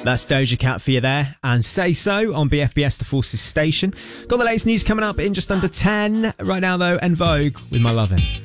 That's Doja Cat for you there, and Say So on BFBS The Forces station. Got the latest news coming up in just under 10. Right now though, En Vogue with My Lovin'.